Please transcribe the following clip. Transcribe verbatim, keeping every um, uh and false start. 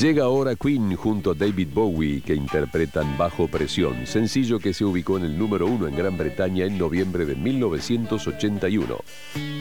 Llega ahora Queen junto a David Bowie, que interpretan Bajo Presión, sencillo que se ubicó en el número uno en Gran Bretaña en noviembre de mil novecientos ochenta y uno.